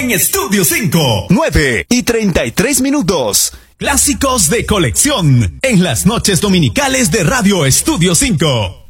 en Estudio 5. 9:33. Clásicos de colección en las noches dominicales de Radio Estudio 5.